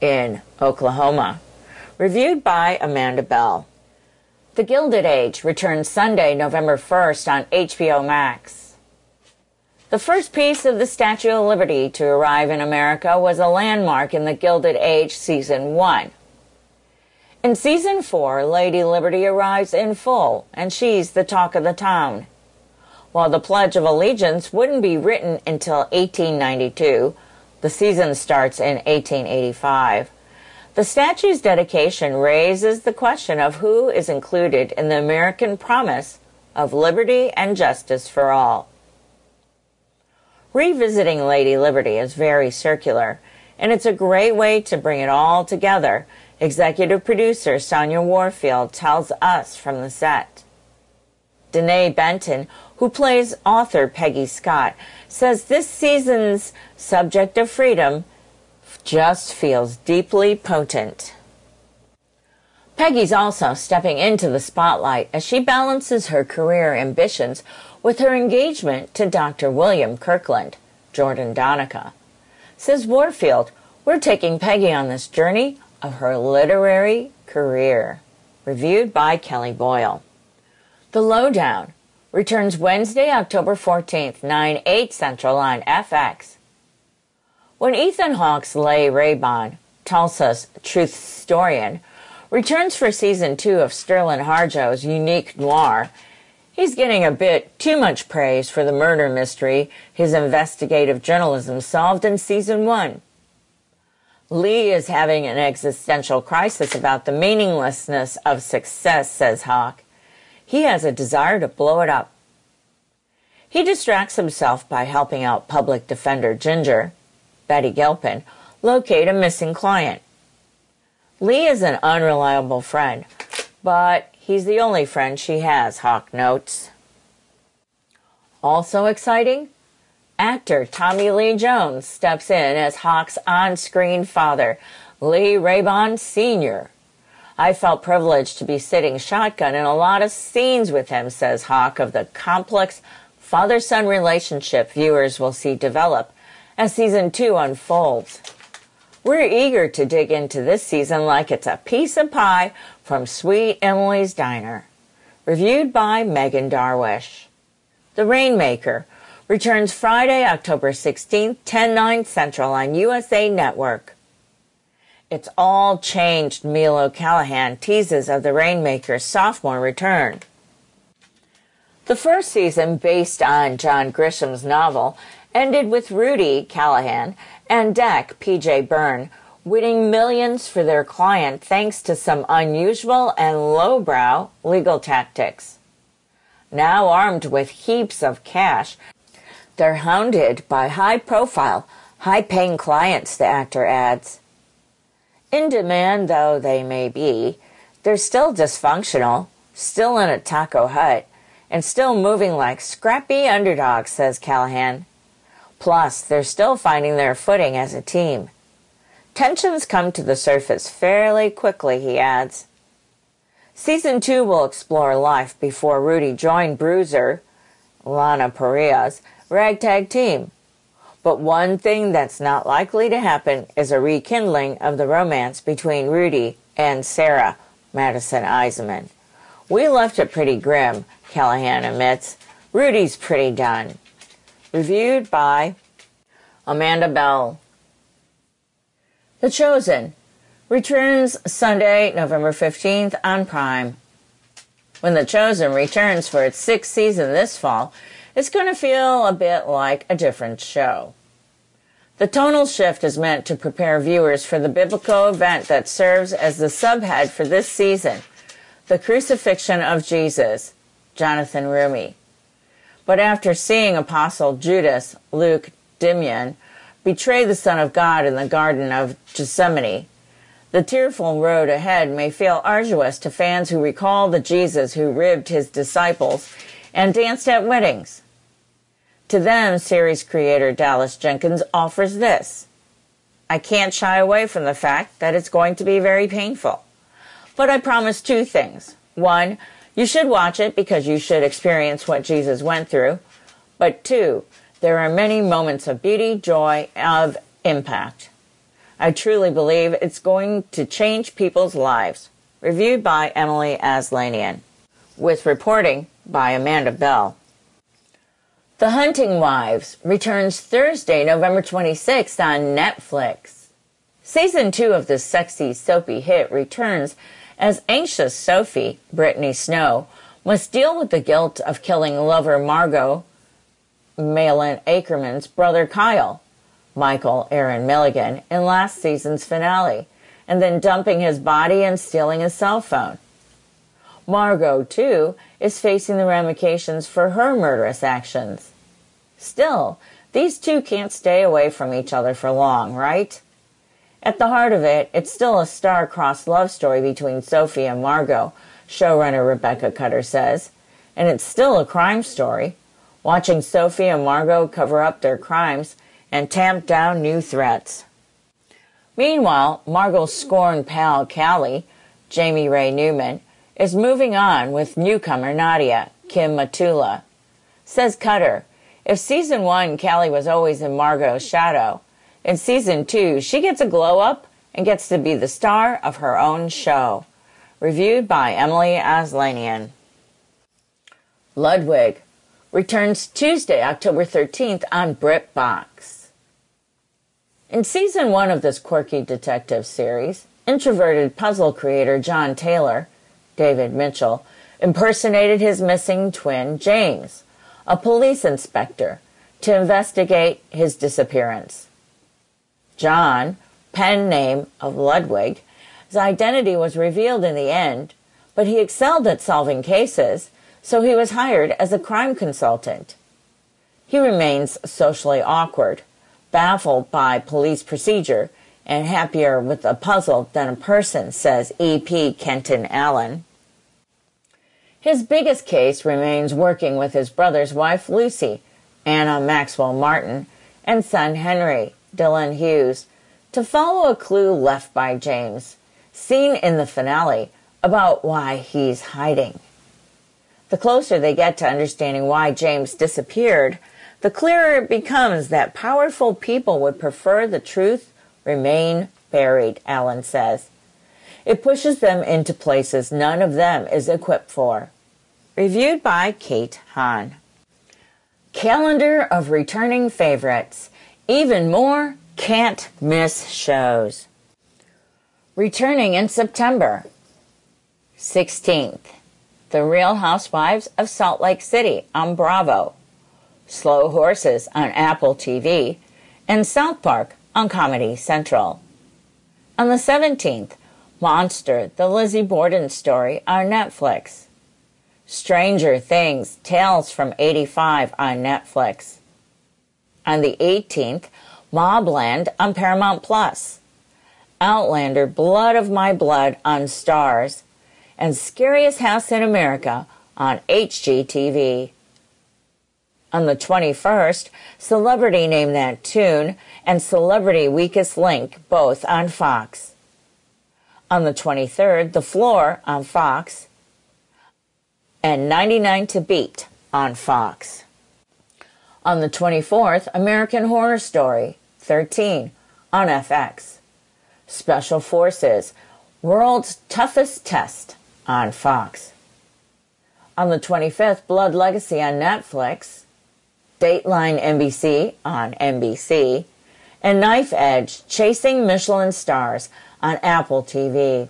in Oklahoma. Reviewed by Amanda Bell. The Gilded Age returns Sunday, November 1st on HBO Max. The first piece of the Statue of Liberty to arrive in America was a landmark in The Gilded Age Season 1. In Season 4, Lady Liberty arrives in full, and she's the talk of the town. While the Pledge of Allegiance wouldn't be written until 1892, the season starts in 1885. The statue's dedication raises the question of who is included in the American promise of liberty and justice for all. Revisiting Lady Liberty is very circular, and it's a great way to bring it all together, executive producer Sonia Warfield tells us from the set. Danae Benton, who plays author Peggy Scott, says this season's subject of freedom just feels deeply potent. Peggy's also stepping into the spotlight as she balances her career ambitions with her engagement to Dr. William Kirkland, Jordan Donica. Says Warfield, we're taking Peggy on this journey of her literary career. Reviewed by Kelly Boyle. The Lowdown returns Wednesday, October 14th, 9/8 Central on FX. When Ethan Hawke's Leigh Raybon, Tulsa's truth historian, returns for Season 2 of Sterling Harjo's unique noir, he's getting a bit too much praise for the murder mystery his investigative journalism solved in Season 1. Leigh is having an existential crisis about the meaninglessness of success, says Hawke. He has a desire to blow it up. He distracts himself by helping out public defender Ginger, Betty Gilpin, locate a missing client. Leigh is an unreliable friend, but he's the only friend she has, Hawke notes. Also exciting, actor Tommy Lee Jones steps in as Hawke's on-screen father, Leigh Raybon Sr. I felt privileged to be sitting shotgun in a lot of scenes with him, says Hawke of the complex father-son relationship viewers will see develop as Season 2 unfolds. We're eager to dig into this season like it's a piece of pie from Sweet Emily's Diner. Reviewed by Megan Darwish. The Rainmaker returns Friday, October 16th, 10/9 Central on USA Network. It's all changed, Milo Callahan teases of The Rainmaker's sophomore return. The first season, based on John Grisham's novel, ended with Rudy Callahan and Deck P.J. Byrne winning millions for their client thanks to some unusual and lowbrow legal tactics. Now armed with heaps of cash, they're hounded by high-profile, high-paying clients, the actor adds. In demand though they may be, they're still dysfunctional, still in a taco hut, and still moving like scrappy underdogs, says Callahan. Plus, they're still finding their footing as a team. Tensions come to the surface fairly quickly, he adds. Season 2 will explore life before Rudy joined Bruiser, Lana Parrilla's, ragtag team. But one thing that's not likely to happen is a rekindling of the romance between Rudy and Sarah, Madison Eisenman. We left it pretty grim, Callahan admits. Rudy's pretty done. Reviewed by Amanda Bell. The Chosen returns Sunday, November 15th on Prime. When The Chosen returns for its 6th season this fall, it's going to feel a bit like a different show. The tonal shift is meant to prepare viewers for the biblical event that serves as the subhead for this season, the crucifixion of Jesus, Jonathan Roumie. But after seeing Apostle Judas, Luke Dimion, betray the Son of God in the Garden of Gethsemane, the tearful road ahead may feel arduous to fans who recall the Jesus who ribbed his disciples and danced at weddings. To them, series creator Dallas Jenkins offers this. I can't shy away from the fact that it's going to be very painful. But I promise 2 things. 1, you should watch it because you should experience what Jesus went through. But 2, there are many moments of beauty, joy, of impact. I truly believe it's going to change people's lives. Reviewed by Emily Aslanian. With reporting by Amanda Bell. The Hunting Wives returns Thursday, November 26th on Netflix. Season 2 of this sexy, soapy hit returns as anxious Sophie, Brittany Snow, must deal with the guilt of killing lover Margot, Malin Ackerman's brother Kyle, Michael Aaron Milligan, in last season's finale, and then dumping his body and stealing his cell phone. Margot, too, is facing the ramifications for her murderous actions. Still, these two can't stay away from each other for long, right? At the heart of it, it's still a star-crossed love story between Sophie and Margot, showrunner Rebecca Cutter says, and it's still a crime story, watching Sophie and Margot cover up their crimes and tamp down new threats. Meanwhile, Margot's scorned pal Callie, Jamie Ray Newman, is moving on with newcomer Nadia, Kim Matula. Says Cutter, if Season 1 Callie was always in Margot's shadow, in Season 2 she gets a glow-up and gets to be the star of her own show. Reviewed by Emily Aslanian. Ludwig returns Tuesday, October 13th on BritBox. In Season 1 of this quirky detective series, introverted puzzle creator John Taylor, David Mitchell, impersonated his missing twin, James, a police inspector, to investigate his disappearance. John, pen name of Ludwig, his identity was revealed in the end, but he excelled at solving cases, so he was hired as a crime consultant. He remains socially awkward, baffled by police procedure, and happier with a puzzle than a person, says E.P. Kenton Allen. His biggest case remains working with his brother's wife, Lucy, Anna Maxwell Martin, and son Henry, Dylan Hughes, to follow a clue left by James, seen in the finale, about why he's hiding. The closer they get to understanding why James disappeared, the clearer it becomes that powerful people would prefer the truth remain buried, Allen says. It pushes them into places none of them is equipped for. Reviewed by Kate Hahn. Calendar of returning favorites. Even more can't-miss shows. Returning in September. 16th. The Real Housewives of Salt Lake City on Bravo. Slow Horses on Apple TV. And South Park on Comedy Central. On the 17th, Monster, the Lizzie Borden story on Netflix. Stranger Things, Tales from 85 on Netflix. On the 18th, Mobland on Paramount Plus. Outlander, Blood of My Blood on Starz. And Scariest House in America on HGTV. On the 21st, Celebrity Name That Tune and Celebrity Weakest Link, both on Fox. On the 23rd, The Floor on Fox, and 99 to Beat on Fox. On the 24th, American Horror Story 13 on FX. Special Forces, World's Toughest Test on Fox. On the 25th, Blood Legacy on Netflix, Dateline NBC on NBC, and Knife Edge, Chasing Michelin Stars on Apple TV.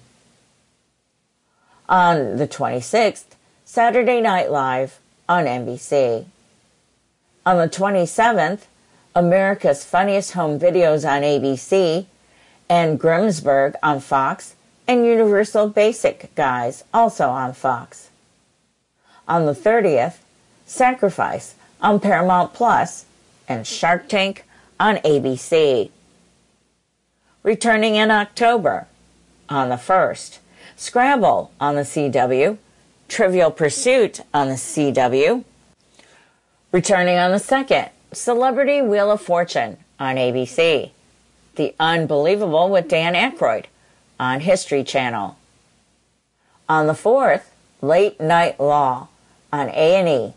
On the 26th, Saturday Night Live on NBC. On the 27th, America's Funniest Home Videos on ABC, and Grimmsburg on Fox, and Universal Basic Guys also on Fox. On the 30th, Sacrifice on Paramount Plus, and Shark Tank on ABC. Returning in October, on the 1st, Scrabble on the CW, Trivial Pursuit on the CW. Returning on the 2nd, Celebrity Wheel of Fortune on ABC. The Unbelievable with Dan Aykroyd on History Channel. On the 4th, Late Night Law on A&E.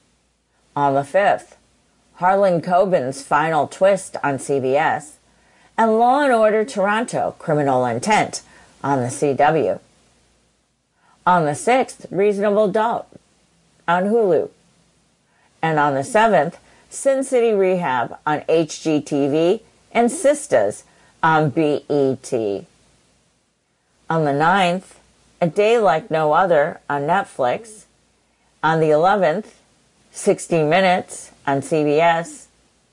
On the 5th, Harlan Coben's Final Twist on CBS, and Law and Order Toronto, Criminal Intent on the CW. On the 6th, Reasonable Doubt on Hulu. And on the 7th, Sin City Rehab on HGTV and Sistas on BET. On the 9th, A Day Like No Other on Netflix. On the 11th, 60 Minutes on CBS.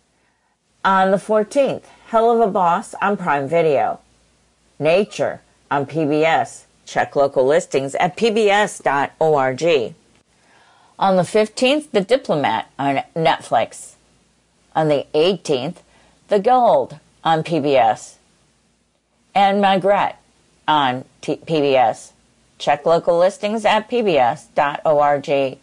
On the 14th, Hell of a Boss on Prime Video. Nature on PBS. Check local listings at pbs.org. On the 15th, The Diplomat on Netflix. On the 18th, The Gold on PBS. And Maigret on PBS. Check local listings at pbs.org.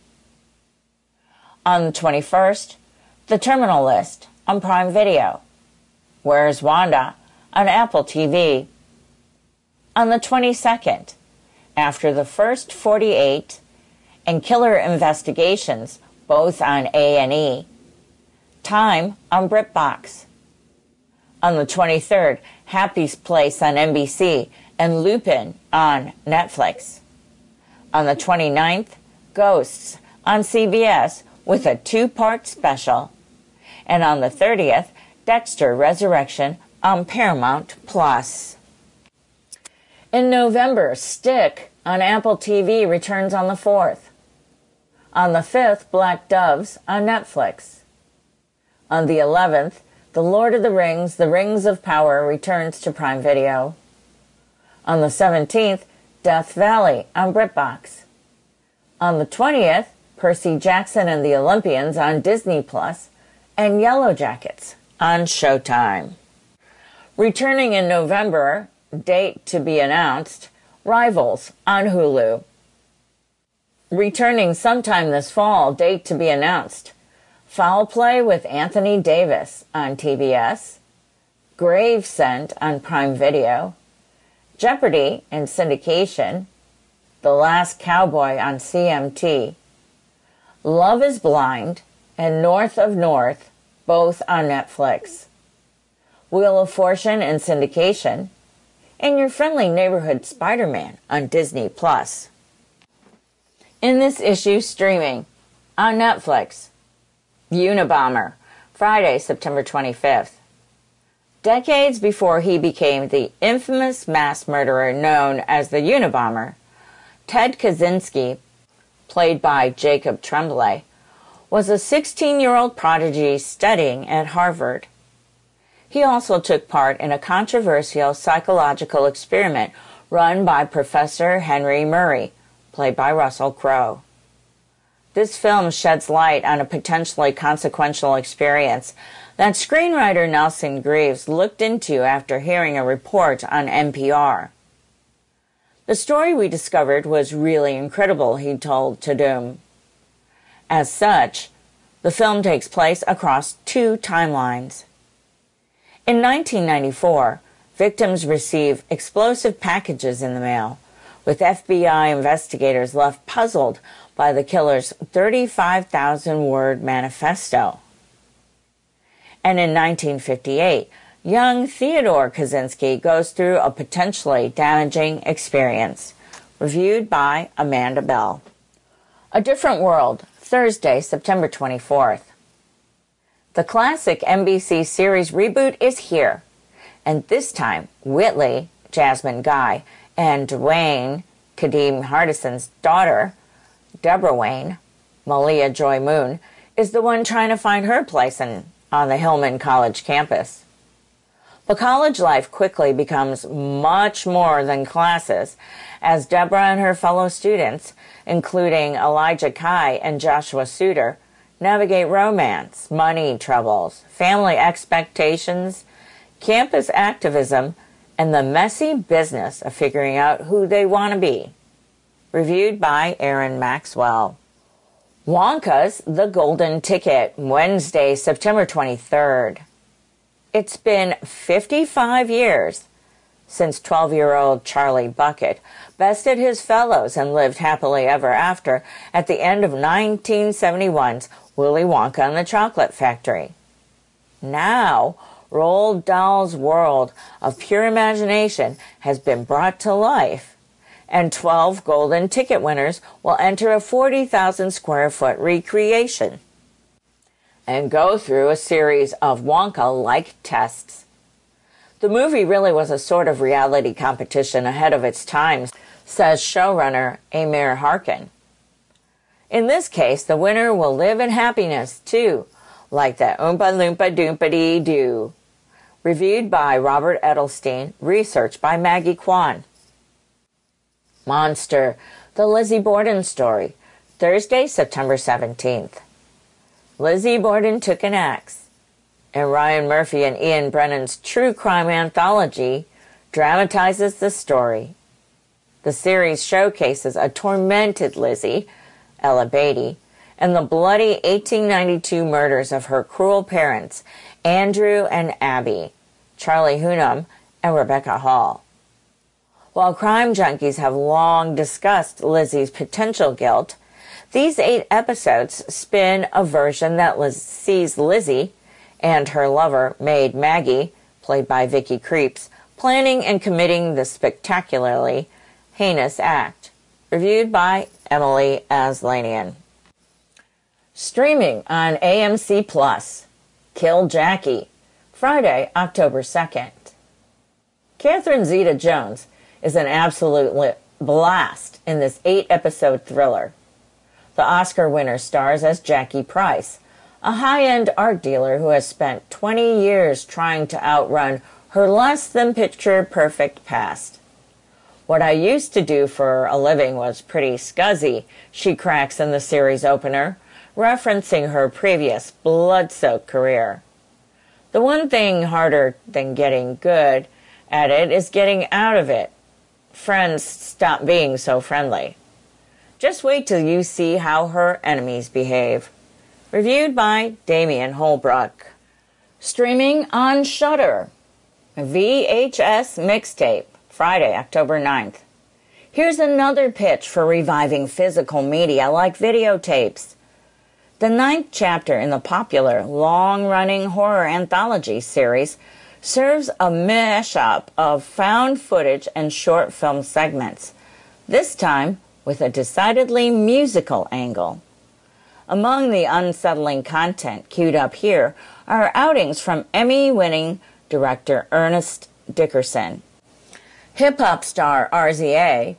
On the 21st, The Terminal List on Prime Video. Where's Wanda on Apple TV. On the 22nd, After the First 48 and Killer Investigations, both on A&E. Time on BritBox. On the 23rd, Happy's Place on NBC and Lupin on Netflix. On the 29th, Ghosts on CBS with a 2-part special. And on the 30th, Dexter Resurrection on Paramount Plus. In November, Stick on Apple TV returns on the 4th. On the 5th, Black Doves on Netflix. On the 11th, The Lord of the Rings, The Rings of Power returns to Prime Video. On the 17th, Death Valley on BritBox. On the 20th, Percy Jackson and the Olympians on Disney Plus, and Yellow Jackets on Showtime. Returning in November, date to be announced, Rivals on Hulu. Returning sometime this fall, date to be announced, Foul Play with Anthony Davis on TBS, Gravesend on Prime Video, Jeopardy! In syndication, The Last Cowboy on CMT, Love is Blind, and North of North, both on Netflix, Wheel of Fortune in syndication, and Your Friendly Neighborhood Spider-Man on Disney Plus. In this issue, streaming on Netflix, Unabomber, Friday, September 25th. Decades before he became the infamous mass murderer known as the Unabomber, Ted Kaczynski, played by Jacob Tremblay, was a 16-year-old prodigy studying at Harvard. He also took part in a controversial psychological experiment run by Professor Henry Murray, played by Russell Crowe. This film sheds light on a potentially consequential experience that screenwriter Nelson Greaves looked into after hearing a report on NPR. The story we discovered was really incredible, he told Tudum. As such, the film takes place across 2 timelines. In 1994, victims receive explosive packages in the mail, with FBI investigators left puzzled by the killer's 35,000-word manifesto. And in 1958, young Theodore Kaczynski goes through a potentially damaging experience. Reviewed by Amanda Bell. A Different World, Thursday, September 24th. The classic NBC series reboot is here, and this time Whitley, Jasmine Guy, and Dwayne, Kadeem Hardison's daughter, Deborah Wayne, Malia Joy Moon, is the one trying to find her place on the Hillman College campus. But college life quickly becomes much more than classes, as Deborah and her fellow students, including Elijah Kai and Joshua Suter, navigate romance, money troubles, family expectations, campus activism, and the messy business of figuring out who they want to be. Reviewed by Aaron Maxwell. Wonka's The Golden Ticket, Wednesday, September 23rd. It's been 55 years since 12-year-old Charlie Bucket bested his fellows and lived happily ever after at the end of 1971's Willy Wonka and the Chocolate Factory. Now, Roald Dahl's world of pure imagination has been brought to life, and 12 golden ticket winners will enter a 40,000 square foot recreation and go through a series of Wonka-like tests. The movie really was a sort of reality competition ahead of its time, says showrunner Amir Harkin. In this case, the winner will live in happiness, too, like the Oompa Loompa Doompa Doo. Reviewed by Robert Edelstein, research by Maggie Kwan. Monster, the Lizzie Borden story, Thursday, September 17th. Lizzie Borden took an axe. And Ryan Murphy and Ian Brennan's true crime anthology dramatizes the story. The series showcases a tormented Lizzie, Ella Beatty, and the bloody 1892 murders of her cruel parents, Andrew and Abby, Charlie Hunnam, and Rebecca Hall. While crime junkies have long discussed Lizzie's potential guilt, these 8 episodes spin a version that sees Lizzie and her lover, maid Maggie, played by Vicky Krieps, planning and committing the spectacularly heinous act. Reviewed by Emily Aslanian. Streaming on AMC Plus, Kill Jackie, Friday, October 2nd. Catherine Zeta-Jones is an absolute blast in this 8-episode thriller. The Oscar winner stars as Jackie Price, a high-end art dealer who has spent 20 years trying to outrun her less-than-picture-perfect past. What I used to do for a living was pretty scuzzy, she cracks in the series opener, referencing her previous blood-soaked career. The one thing harder than getting good at it is getting out of it. Friends stop being so friendly. Just wait till you see how her enemies behave. Reviewed by Damian Holbrook. Streaming on Shudder. VHS Mixtape, Friday, October 9th. Here's another pitch for reviving physical media like videotapes. The 9th chapter in the popular, long-running horror anthology series serves a mashup of found footage and short film segments, this time with a decidedly musical angle. Among the unsettling content queued up here are outings from Emmy-winning director Ernest Dickerson, hip-hop star RZA,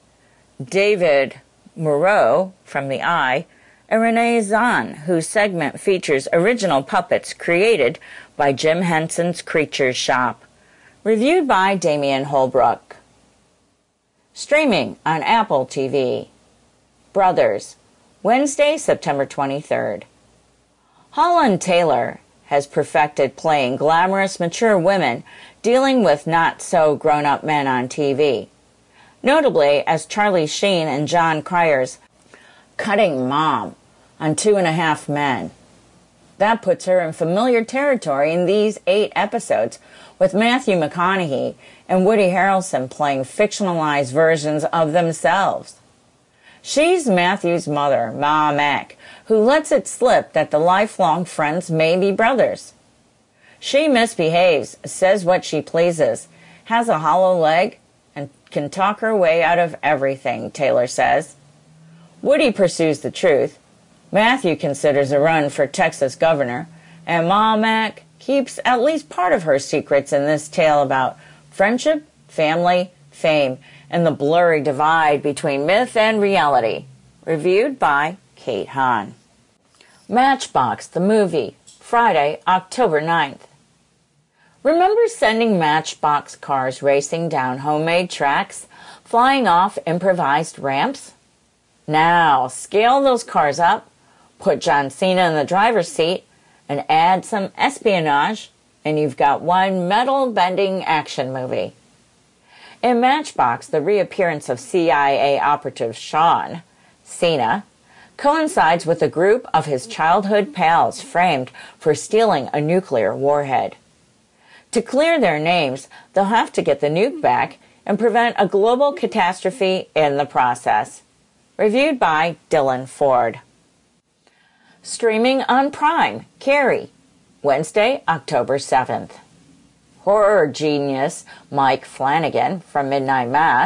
David Moreau from The Eye, and Renee Zahn, whose segment features original puppets created by Jim Henson's Creatures Shop. Reviewed by Damian Holbrook. Streaming on Apple TV. Brothers, Wednesday, September 23rd. Holland Taylor has perfected playing glamorous, mature women dealing with not-so-grown-up men on TV. Notably as Charlie Sheen and John Cryer's cutting mom on 2.5 Men. That puts her in familiar territory in these 8 episodes, with Matthew McConaughey and Woody Harrelson playing fictionalized versions of themselves. She's Matthew's mother, Ma Mac, who lets it slip that the lifelong friends may be brothers. She misbehaves, says what she pleases, has a hollow leg, and can talk her way out of everything, Taylor says. Woody pursues the truth. Matthew considers a run for Texas governor, and Ma Mac keeps at least part of her secrets in this tale about friendship, family, fame, and the blurry divide between myth and reality. Reviewed by Kate Hahn. Matchbox, the movie, Friday, October 9th. Remember sending Matchbox cars racing down homemade tracks, flying off improvised ramps? Now, scale those cars up, put John Cena in the driver's seat, and add some espionage, and you've got one metal-bending action movie. In Matchbox, the reappearance of CIA operative Sean, Cena, coincides with a group of his childhood pals framed for stealing a nuclear warhead. To clear their names, they'll have to get the nuke back and prevent a global catastrophe in the process. Reviewed by Dylan Ford. Streaming on Prime, Carrie, Wednesday, October 7th. horror genius Mike Flanagan from Midnight Mass.